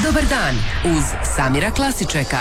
Dobar dan uz Samira Klasičeka.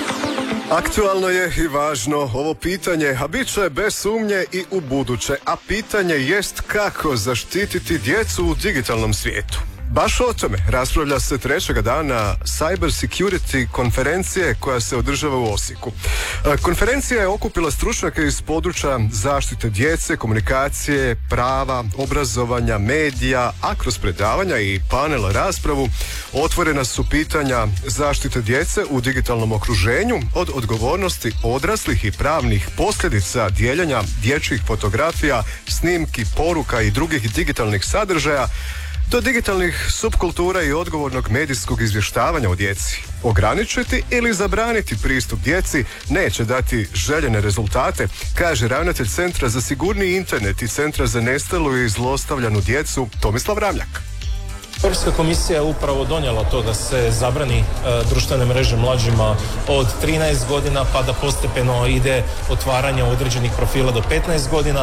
Aktualno je i važno ovo pitanje, a bit će bez sumnje i u buduće, a pitanje jest kako zaštititi djecu u digitalnom svijetu. Baš o tome raspravlja se trećega dana Cyber Security konferencije koja se održava u Osijeku. Konferencija je okupila stručnjake iz područja zaštite djece, komunikacije, prava, obrazovanja, medija, a kroz predavanja i panel raspravu otvorena su pitanja zaštite djece u digitalnom okruženju, od odgovornosti odraslih i pravnih posljedica dijeljenja dječjih fotografija, snimki, poruka i drugih digitalnih sadržaja, do digitalnih subkultura i odgovornog medijskog izvještavanja o djeci. Ograničiti ili zabraniti pristup djeci neće dati željene rezultate, kaže ravnatelj Centra za sigurniji internet i Centra za nestalu i zlostavljanu djecu Tomislav Ramljak. Europska komisija je upravo donijela to da se zabrani društvene mreže mlađima od 13 godina pa da postepeno ide otvaranje određenih profila do 15 godina.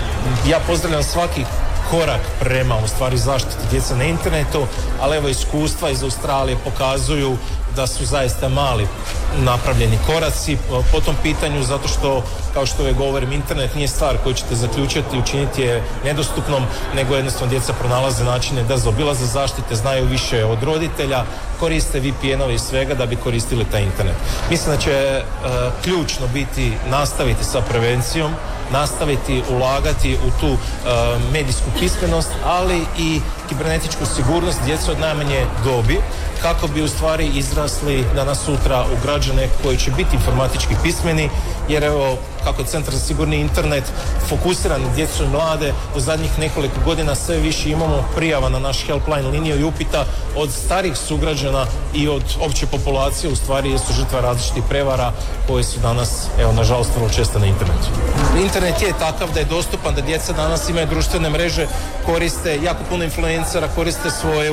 Ja pozdravljam svaki korak prema u stvari zaštiti djece na internetu, ali evo iskustva iz Australije pokazuju da su zaista mali napravljeni koraci po tom pitanju, zato što, kao što uvijek govorim, internet nije stvar koju ćete zaključiti i učiniti je nedostupnom, nego jednostavno djeca pronalaze načine da zaobilaze zaštite, znaju više od roditelja, koriste VPN-ove i svega da bi koristili taj internet. Mislim da će ključno biti nastaviti sa prevencijom, nastaviti ulagati u tu medijsku pismenost, ali i kibernetičku sigurnost djece od najmanje dobi, kako bi u stvari izrasli danas sutra u građane koji će biti informatički pismeni, jer evo, kako je Centar za sigurni internet fokusiran na djecu i mlade, u zadnjih nekoliko godina sve više imamo prijava na naš helpline liniju i upita od starih sugrađana i od opće populacije, u stvari jesu žrtva različitih prevara koje su danas, evo, nažalost, vrlo često na internetu. Internet je takav da je dostupan, da djeca danas imaju društvene mreže, koriste jako puno influencera, koriste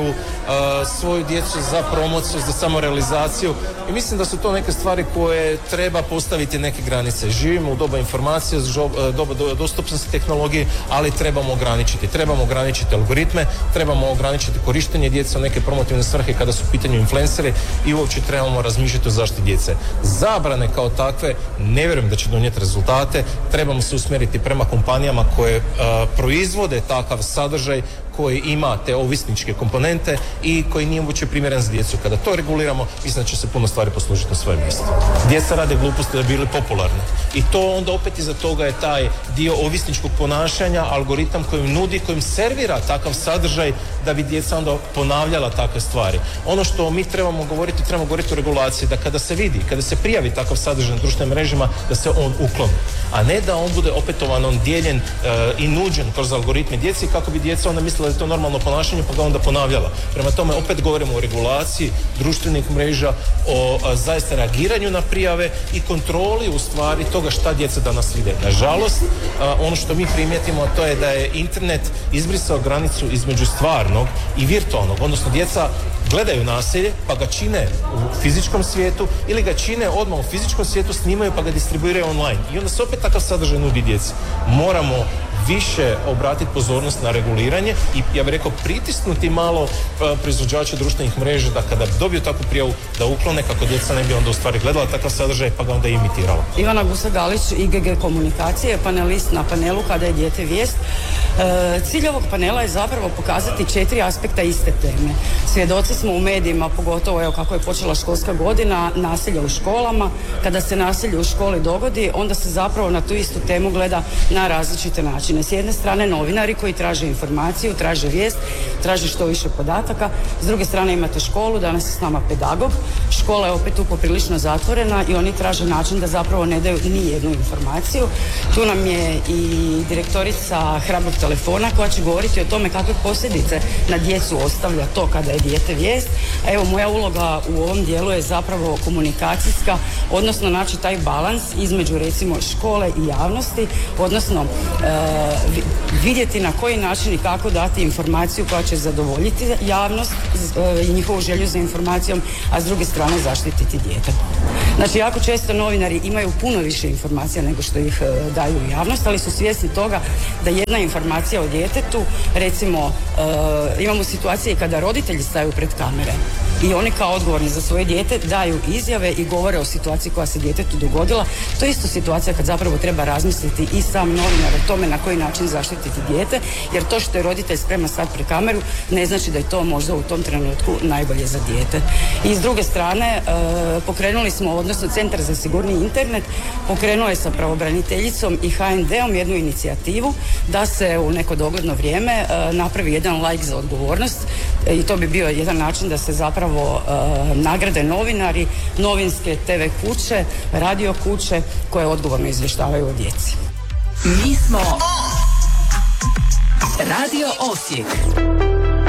svoju djecu za promociju, za samorealizaciju, i mislim da su to neke stvari koje treba postaviti neke granice. Živimo u doba informacije, doba dostupnosti tehnologije, ali trebamo ograničiti algoritme, trebamo ograničiti korištenje djece u neke promotivne svrhe kada su u pitanju influenceri i uopće trebamo razmišljati o zaštiti djece. Zabrane kao takve ne vjerujem da će donijeti rezultate, trebamo se usmjeriti prema kompanijama koje proizvode takav sadržaj koji ima te ovisničke komponente i koji nije uopće primjeren za djecu. Kada to reguliramo, mislim da će se puno stvari poslužiti na svoje mjesto. Djeca rade gluposti da bi bili popularni. I to onda opet iza toga je taj dio ovisničkog ponašanja, algoritam kojim nudi, kojim servira takav sadržaj da bi djeca onda ponavljala takve stvari. Ono što mi trebamo govoriti o regulaciji, da kada se vidi, kada se prijavi takav sadržaj na društvenim mrežama, da se on ukloni. A ne da on bude opetovano dijeljen i nuđen kroz algoritme djeci, kako bi djeca onda mislila da je to normalno ponašanje pa ga onda ponavljala. Prema tome opet govorimo o regulaciji društvenih mreža, o zaista reagiranju na prijave i kontroli u stvari toga šta djeca danas vide. Nažalost, ono što mi primijetimo, to je da je internet izbrisao granicu između stvarnog i virtualnog, odnosno djeca gledaju nasilje pa ga čine u fizičkom svijetu ili ga čine odmah u fizičkom svijetu, snimaju pa ga distribuiraju online i onda se opet takav sadržaj nudi djeci. Moramo više obratiti pozornost na reguliranje i, ja bih rekao, pritisnuti malo proizvođače društvenih mreža da kada dobiju takvu prijavu da uklone, kako djeca ne bi onda u stvari gledala takav sadržaj pa ga onda imitirala. Ivana Gusa-Galić, IGG Komunikacije, panelist na panelu Kada je dijete vijest. Cilj ovog panela je zapravo pokazati 4 aspekta iste teme. Svjedoci smo u medijima, pogotovo evo kako je počela školska godina, nasilje u školama. Kada se nasilje u školi dogodi, onda se zapravo na tu istu temu gleda na različite načine. S jedne strane novinari koji traže informaciju, traže vijest, traže što više podataka. S druge strane imate školu, danas je s nama pedagog. Škola je opet tu poprilično zatvorena i oni traže način da zapravo ne daju ni jednu informaciju. Tu nam je i direktorica Hrabrog telefona koja će govoriti o tome kakve posljedice na djecu ostavlja to kada je dijete vijest. A evo, moja uloga u ovom dijelu je zapravo komunikacijska, odnosno naći taj balans između recimo škole i javnosti, odnosno vidjeti na koji način i kako dati informaciju koja će zadovoljiti javnost i njihovu želju za informacijom, a s druge strane zaštititi dijete. Znači, jako često novinari imaju puno više informacija nego što ih daju u javnost, ali su svjesni toga da jedna informacija o djetetu, recimo imamo situacije kada roditelji staju pred kamere i oni kao odgovorni za svoje dijete daju izjave i govore o situaciji koja se djetetu dogodila. To je isto situacija kad zapravo treba razmisliti i sam novinar o tome na koji način zaštititi dijete, jer to što je roditelj spreman stati pred kameru ne znači da je to možda u tom trenutku najbolje za dijete. I s druge strane pokrenuli smo, odnosno Centar za sigurniji internet pokrenuo je sa pravobraniteljicom i HND-om jednu inicijativu da se u neko dogledno vrijeme napravi jedan like za odgovornost i to bi bio jedan način da se zapravo nagrade novinari, novinske TV kuće, radio kuće koje odgovorno izvještavaju o djeci. Mi smo Radio Osijek.